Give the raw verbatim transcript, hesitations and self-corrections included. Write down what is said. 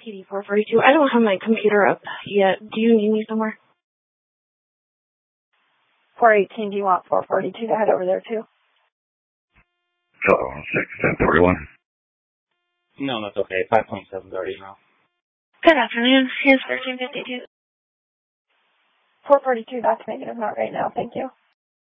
P D four forty-two. I don't have my computer up yet. Do you need me somewhere? four eighteen, do you want four forty-two to head over there too? Oh, six, ten forty-one. No, that's okay. five point seven thirty now. Good afternoon. Here's thirteen fifty-two. four forty-two, that's negative, not right now, thank you.